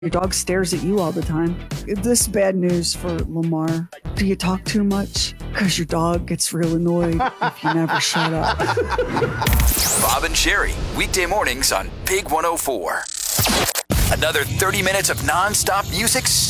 Your dog stares at you all the time. This is bad news for Lamar. Do you talk too much? Because your dog gets real annoyed if you never shut up. Bob and Sherry, weekday mornings on Big 104. Another 30 minutes of nonstop music